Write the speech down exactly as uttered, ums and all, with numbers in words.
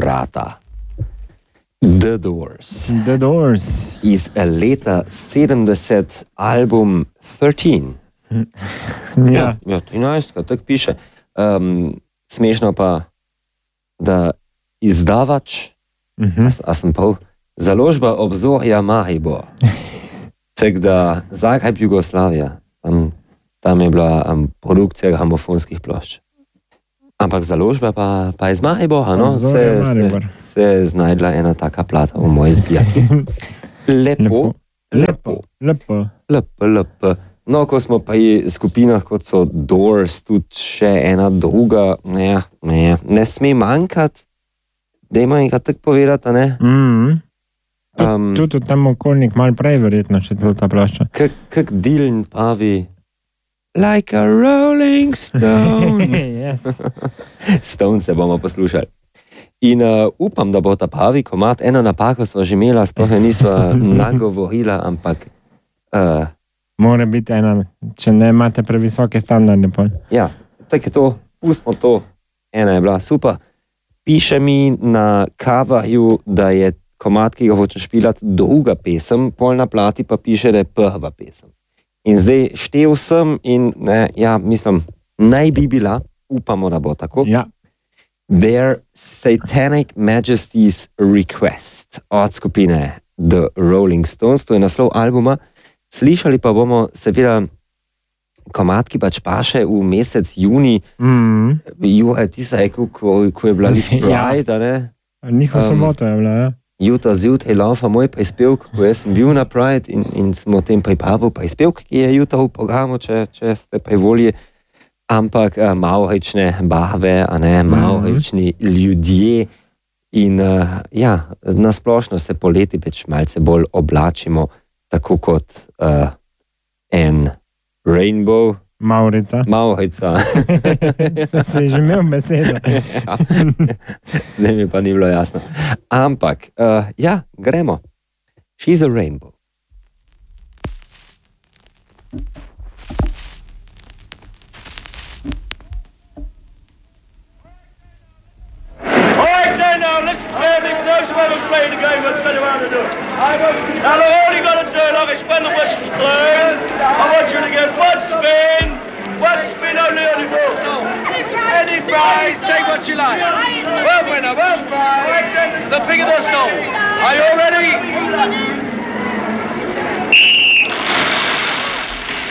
vrata. The Doors. The Doors. Iz leta sedemdeset, album trinajst. Ja. Ja, trinajst, tako piše. Um, smešno pa, da izdavač, Uh-huh. a, a sem pa založba Obzorja Maribor. Tako da Zagreb Jugoslavija, tam, tam je bila um, produkcija gramofonskih plošč. Ampak založba pa, pa iz Maribora, no? se, se, se je znajdla ena taka plata v moji zbirki. Lepo, lepo, lepo, lepo, lepo. No, ko smo pa v skupinah, kot so Doors, tudi še ena druga, ne, ne, ne sme manjkati, dajmo enkrat tako povedati, ne? Mm-hmm. Um, tudi tam okolnik malo prej, verjetno, če to ta plašča. Kak, kak Dylan pravi, like a rolling stone. Yes. Stone se bomo poslušali. In uh, upam, da bo ta pravi komad, eno napako sva že imela, sploh je nisva nagovorila, ampak... Uh, Mora biti ena, če ne imate previsoke standarde. Pol. Ja, tako je to, pustimo to, ena je bila super. Piše mi na coverju, da je komad, ki ga hočem špilati, druga pesem, pol na plati pa piše, da je prva pesem. In zdaj štev sem in ne, ja, mislim, naj bi bila, upamo, da bo tako. Ja. Their Satanic Majesty's Request od skupine The Rolling Stones, to je naslov albuma. Slišali pa bomo seveda komad, ki pač paše v mesec juni. Mm. Juha, ti si rekel, ko, ko je bila Liv Pride, ja. Ne? Njihov um, soboto je bila, ja. Juta zjutraj laufa moj prispevk, ko jaz sem bil na Pride in, in smo o tem pripravil prispevk, ki je jutra v programu, če, če ste pri volji. Ampak uh, maorične barve, a ne, maorični mm-hmm. ljudje in uh, ja, nasplošno se poleti peč malce bolj oblačimo, tako kot uh, en rainbow. Maurica. Maurica. Si že imel besedo. Ja. Zdaj mi pa ni bilo jasno. Ampak, uh, ja, gremo. She's a rainbow. Alright then, now listen carefully, for those who haven't played the game, I'll tell you how to do it. Now look, all you got to do, like it's when the whistle's blown, I want you to get one spin, one spin only on the ball. Any prize, take what you like. One winner, one prize, the bigger the snow. Are you all ready?